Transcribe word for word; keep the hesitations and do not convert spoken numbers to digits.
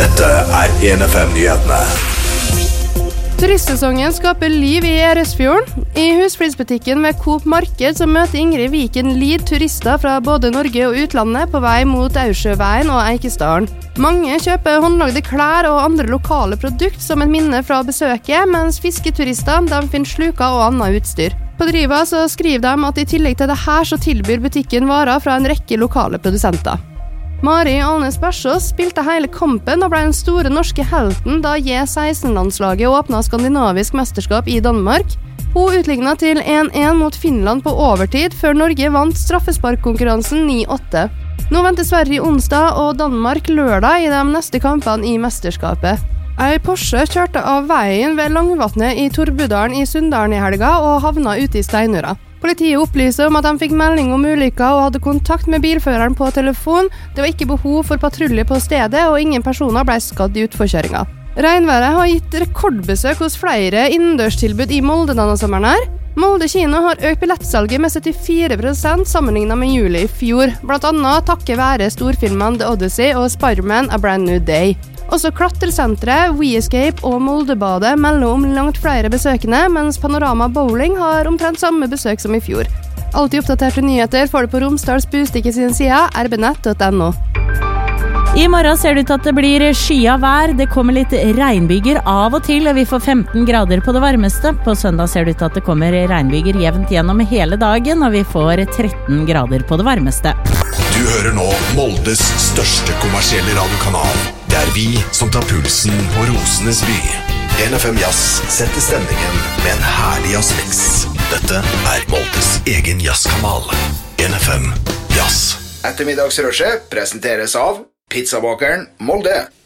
Dette er en F M-nyhetene. Turistsesongen skaper liv i Eresfjorden. I husflidsbutikken ved Coop Marked så møter Ingrid Viken Lid turister fra både Norge og utlandet på vei mot Aursjøveien og Eikesdalen. Mange kjøper håndlagde klær og andre lokale produkt som et minne fra besøket, mens fisketurister de finner sluker og annet utstyr. På Driva så skriver de at i tillegg til det her så tilbyr butikken varer fra en rekke lokale produsenter. Mari Alnes Bersås spilte hele kampen og ble den store norske helten da J seksten-landslaget åpnet skandinavisk mesterskap i Danmark. Hun utlignet til en en mot Finland på overtid før Norge vant straffesparkkonkurransen ni åtte. Nå venter Sverige onsdag og Danmark lørdag i de neste kampene i mesterskapet. Ei Porsche kjørte av veien ved Langvatnet i Torbudalen i Sunndalen i helga og havna ute i Steinura. Politiet opplyser om at de fikk melding om ulykka og hadde kontakt med bilføreren på telefon. Det var ikke behov for patrulje på stedet, og ingen personer ble skadd i utforkjøringa. Regnværet har gitt rekordbesøk hos flere innendørstilbud i Molde denne sommeren her. Molde kino har økt billettsalget med syttifire prosent sammenlignet med juli i fjor, blant annet takket være storfilmene The Odyssey og Spider-Man A Brand New Day. Også klatresenteret, WeEscape og Moldebadet melder om langt flere besøkende, mens Panorama Bowling har omtrent samme besøk som i fjor. Alltid oppdaterte nyheter får du på Romsdals Bustikke sin side, r b nett punktum n o. I morgen ser det ut at det blir skya vær, det kommer litt regnbyger av og til, og vi får femten grader på det varmeste. På søndag ser det ut at det kommer regnbyger jevnt gjennom hele dagen, og vi får tretten grader på det varmeste. Du hører nå Moldes største kommersielle radiokanal. Det er vi som tar pulsen på Rosenes by. en F M Jazz setter stemningen med en herlig jazzmix. Dette er Moldes egen jazzkanal. en F M Jazz. Ettermiddagsrushet presenteres av Pizzabakeren Molde.